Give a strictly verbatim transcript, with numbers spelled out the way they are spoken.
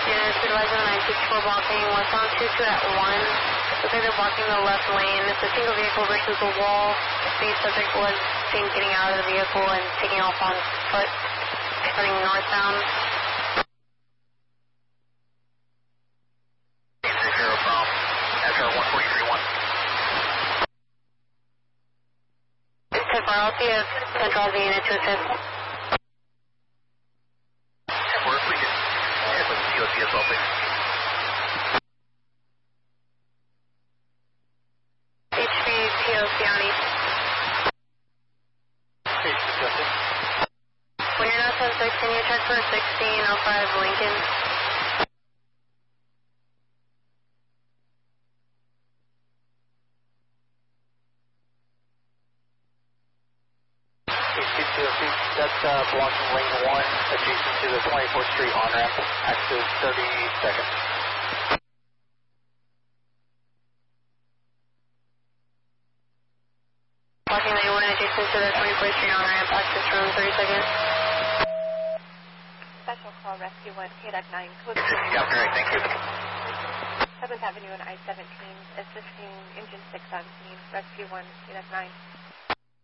unit, supervisor nine sixty-four blocking, westbound two two at one. Looks like they're blocking the left lane. It's a single vehicle versus a wall. The subject was seen getting out of the vehicle and taking off on foot, turning northbound. Zero from S R one forty-three one. ten four, I'll see if Central has a unit to assist. ten four, if we could check with T O C as well, please. H B T O C on east. H B T O C. When you're not ten six, can you check for sixteen oh five Lincoln? H B T O C, that's uh, blocking lane one adjacent to the twenty-fourth Street on-ramp. Active thirty seconds. Blocking lane one adjacent to the twenty-fourth Street on-ramp. Access room, thirty seconds. Special call rescue one, K D A C nine, code Yeah, great, thank you. seventh Avenue and I seventeen, assisting engine six on scene, rescue one, K D A C nine.